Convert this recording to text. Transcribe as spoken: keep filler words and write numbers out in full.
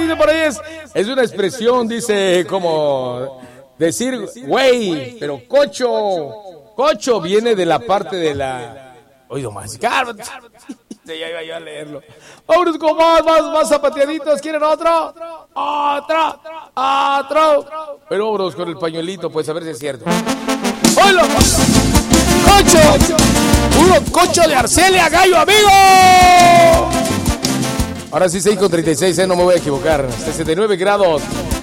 dice por ahí, es, es una expresión, dice, como decir, güey, pero cocho, cocho viene de la parte de la... Oído más, cálmate. Ya iba yo a leerlo. Vámonos con más, más, más zapateaditos. ¿Quieren otro? Otro, otro. Pero vámonos con el pañuelito, pues a ver si es cierto. ¡Hola! ¡Cocho! ¡Puro cocho de Arcelia Gallo, amigo! Ahora sí, seis con treinta y seis, ¿eh? No me voy a equivocar. sesenta y nueve grados.